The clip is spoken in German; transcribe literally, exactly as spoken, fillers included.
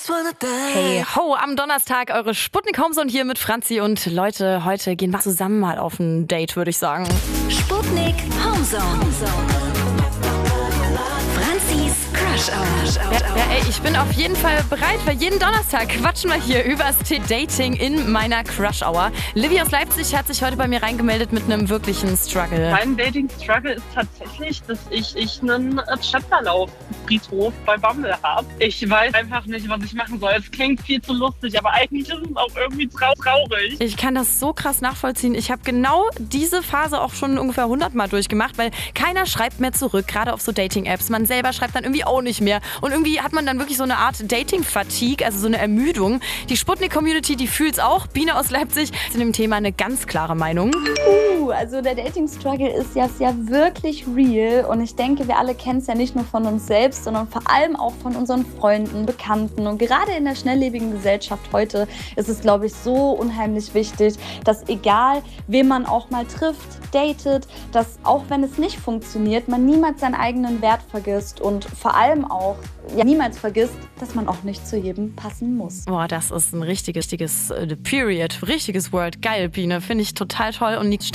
Hey ho, am Donnerstag eure Sputnik Homezone hier mit Franzi und Leute, heute gehen wir zusammen mal auf ein Date, würde ich sagen. Sputnik Homezone. Franzis Crush Hour. Ja, ja, ey, ich bin auf jeden Fall bereit, weil jeden Donnerstag quatschen wir hier übers Dating in meiner Crush Hour. Livy aus Leipzig hat sich heute bei mir reingemeldet mit einem wirklichen Struggle. Mein Dating-Struggle ist tatsächlich, dass ich, ich einen Chatverlauf-Friedhof bei Bumble habe. Ich weiß einfach nicht, was ich machen soll. Es klingt viel zu lustig, aber eigentlich ist es auch irgendwie trau- traurig. Ich kann das so krass nachvollziehen. Ich habe genau diese Phase auch schon ungefähr hundert Mal durchgemacht, weil keiner schreibt mehr zurück, gerade auf so Dating-Apps. Man selber schreibt dann irgendwie auch nicht mehr. Und irgendwie hat man dann wirklich so eine Art Dating-Fatigue, also so eine Ermüdung. Die Sputnik-Community, die fühlt's auch. Biene aus Leipzig ist in dem Thema eine ganz klare Meinung. Uh, also der Dating-Struggle ist ja, ist ja wirklich real und ich denke, wir alle kennen es ja nicht nur von uns selbst, sondern vor allem auch von unseren Freunden, Bekannten und gerade in der schnelllebigen Gesellschaft heute ist es, glaube ich, so unheimlich wichtig, dass egal, wen man auch mal trifft, datet, dass auch wenn es nicht funktioniert, man niemals seinen eigenen Wert vergisst und vor allem auch ja, niemals vergisst, dass man auch nicht zu jedem passen muss. Boah, das ist ein richtiges, richtiges äh, Period, richtiges Word. Geil, Biene. Finde ich total toll und liegt